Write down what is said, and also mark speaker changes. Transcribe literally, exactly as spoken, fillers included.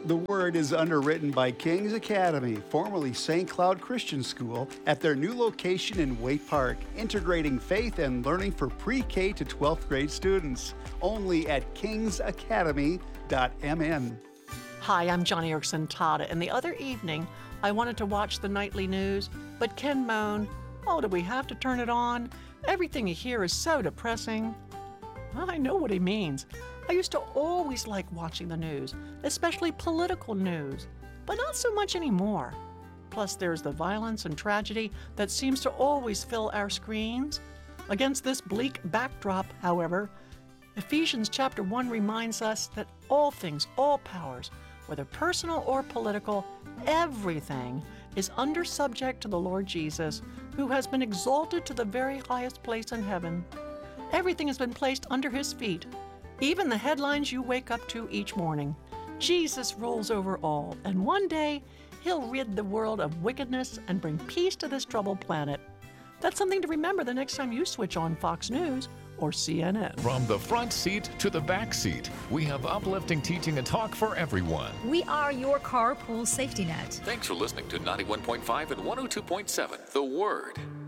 Speaker 1: The Word is underwritten by King's Academy, formerly Saint Cloud Christian School, at their new location in Waite Park, integrating faith and learning for pre-K to twelfth grade students. Only at kings academy dot m n.
Speaker 2: Hi, I'm Johnny Erickson Tada, and the other evening I wanted to watch the nightly news, but Ken moaned, "Oh, do we have to turn it on? Everything you hear is so depressing." I know what he means. I used to always like watching the news, especially political news, but not so much anymore. Plus, there's the violence and tragedy that seems to always fill our screens. Against this bleak backdrop, however, Ephesians chapter one reminds us that all things, all powers, whether personal or political, everything is under subject to the Lord Jesus, who has been exalted to the very highest place in heaven. Everything has been placed under his feet, even the headlines you wake up to each morning. Jesus rules over all, and one day he'll rid the world of wickedness and bring peace to this troubled planet. That's something to remember the next time you switch on Fox News or C N N.
Speaker 3: From the front seat to the back seat, we have uplifting teaching and talk for everyone.
Speaker 4: We are your carpool safety net.
Speaker 3: Thanks for listening to ninety-one point five and one oh two point seven, The Word.